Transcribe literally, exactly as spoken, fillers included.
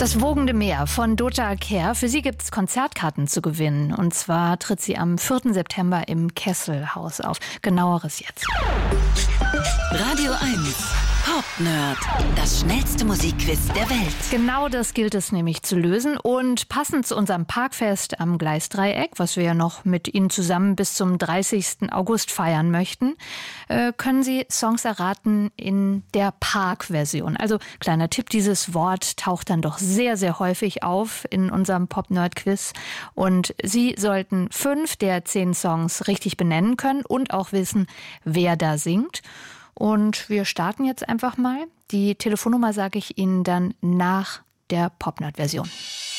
Das wogende Meer von Dota Kehr. Für sie gibt es Konzertkarten zu gewinnen. Und zwar tritt sie am vierten September im Kesselhaus auf. Genaueres jetzt. Radio eins Pop Nerd. Das schnellste Musikquiz der Welt. Genau das gilt es nämlich zu lösen. Und passend zu unserem Parkfest am Gleisdreieck, was wir ja noch mit Ihnen zusammen bis zum dreißigsten August feiern möchten, äh, können Sie Songs erraten in der Park-Version. Also kleiner Tipp, dieses Wort taucht dann doch sehr, sehr häufig auf in unserem Pop-Nerd-Quiz. Und Sie sollten fünf der zehn Songs richtig benennen können und auch wissen, wer da singt. Und wir starten jetzt einfach mal. Die Telefonnummer sage ich Ihnen dann nach der Pop-Nerd-Version.